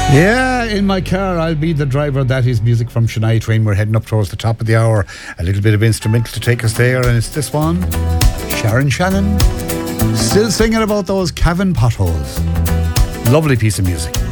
Yeah, in my car, I'll be the driver. That is music from Shania Twain. We're heading up towards the top of the hour. A little bit of instrumental to take us there, and it's this one. Sharon Shannon, still singing about those Cavan potholes. Lovely piece of music.